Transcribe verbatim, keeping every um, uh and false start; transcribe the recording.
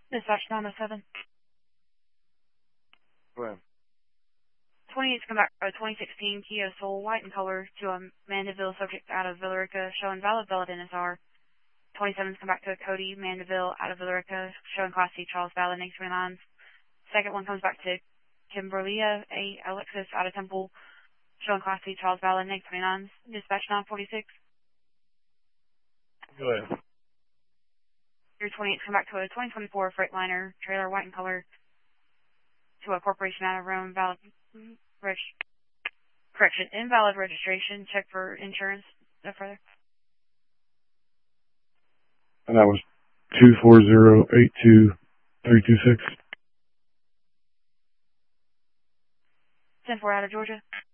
Dispatch nine oh seven. Go ahead. twenty-eight's come back, uh, twenty sixteen Kia Soul, white in color, to a Mandeville subject out of Villarica, showing valid valid N S R. twenty-seven's come back to a Cody, Mandeville, out of Villarica, showing Class C Charles Valley, negative twenty-nines. Second one comes back to Kimberlia, a Alexis, out of Temple, showing Class C Charles Valley, negative twenty-nines. Dispatch nine forty-six. Go ahead. Your twenty-eight's come back to a twenty twenty-four Freightliner, trailer, white in color, to a corporation out of Rome, valid, reg, correction, invalid registration, check for insurance, no further. And that was two four zero eight two three two six. ten four out of Georgia.